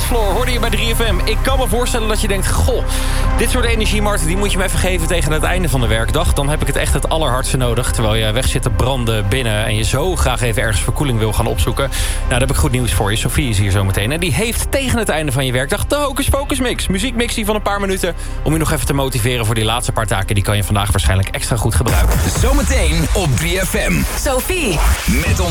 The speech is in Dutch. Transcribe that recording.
Dancefloor hoorde je bij 3FM. Ik kan me voorstellen dat je denkt... Goh, dit soort energiemarkten die moet je me even geven tegen het einde van de werkdag. Dan heb ik het echt het allerhardste nodig. Terwijl je weg zit te branden binnen... en je zo graag even ergens verkoeling wil gaan opzoeken. Nou, daar heb ik goed nieuws voor je. Sophie is hier zo meteen. En die heeft tegen het einde van je werkdag de Hocus Pocus Mix. Muziekmixie van een paar minuten. Om je nog even te motiveren voor die laatste paar taken. Die kan je vandaag waarschijnlijk extra goed gebruiken. Zometeen op 3FM. Sophie. Met